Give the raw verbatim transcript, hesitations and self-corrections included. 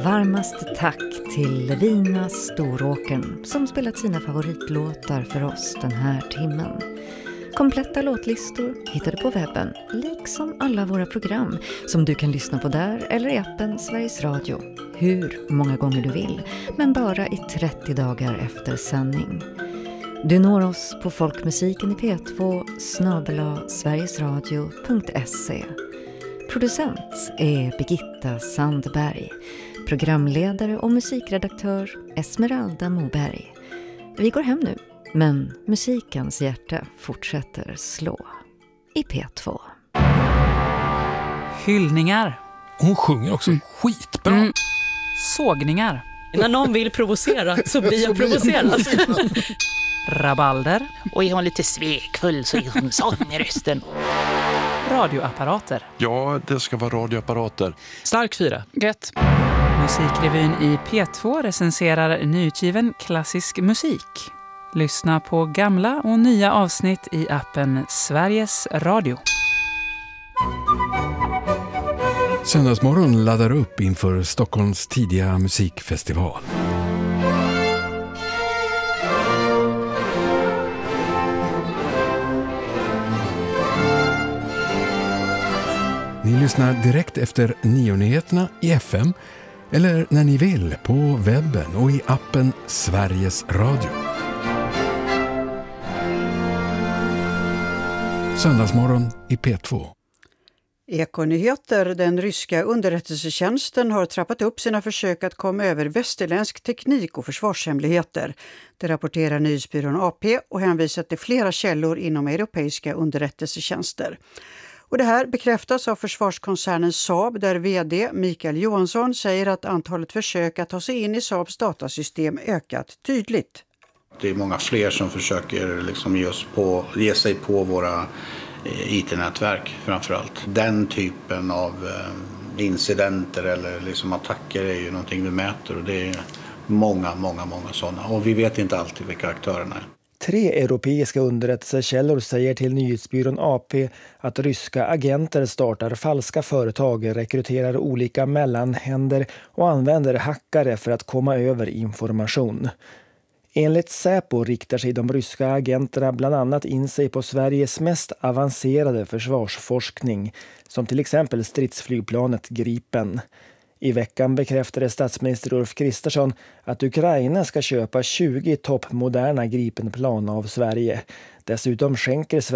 Varmast tack till Levina Storåkern som spelat sina favoritlåtar för oss den här timmen. Kompletta låtlistor hittar du på webben, liksom alla våra program som du kan lyssna på där eller i appen Sveriges Radio. Hur många gånger du vill, men bara i trettio dagar efter sändning. Du når oss på folkmusiken i P två snabel-a sverigesradio punkt se. Producent är Birgitta Sandberg. Programledare och musikredaktör Esmeralda Moberg. Vi går hem nu, men musikens hjärta fortsätter slå i P två. Hyllningar. Hon sjunger också mm. skitbra. Mm. Sågningar. När någon vill provocera så blir jag provocerad. Rabalder. Och är hon lite svekfull så är hon sån i rösten. Radioapparater. Ja, det ska vara radioapparater. Stark fyra. Gött. Musikrevyn i P två recenserar nyutgiven klassisk musik. Lyssna på gamla och nya avsnitt i appen Sveriges Radio. Söndagsmorgon laddar upp inför Stockholms tidiga musikfestival. Ni lyssnar direkt efter nio-nyheterna i F M eller när ni vill på webben och i appen Sveriges Radio. Söndagsmorgon i P två. Ekonyheter, den ryska underrättelsetjänsten, har trappat upp sina försök att komma över västerländsk teknik och försvarshemligheter. Det rapporterar nyhetsbyrån A P och hänvisar till flera källor inom europeiska underrättelsetjänster. Och det här bekräftas av försvarskoncernen Saab, där vd Mikael Johansson säger att antalet försök att ta sig in i Saabs datasystem ökat tydligt. Det är många fler som försöker liksom ge, oss på, ge sig på våra I T-nätverk framförallt. Den typen av incidenter eller liksom attacker är ju någonting vi mäter, och det är många, många, många sådana. Och vi vet inte alltid vilka aktörerna är. Tre europeiska underrättelsekällor säger till nyhetsbyrån A P att ryska agenter startar falska företag, rekryterar olika mellanhänder och använder hackare för att komma över information. Enligt Säpo riktar sig de ryska agenterna bland annat in sig på Sveriges mest avancerade försvarsforskning, som till exempel stridsflygplanet Gripen. I veckan bekräftade statsminister Ulf Kristersson att Ukraina ska köpa tjugo toppmoderna Gripenplan av Sverige. Dessutom skänker Sverige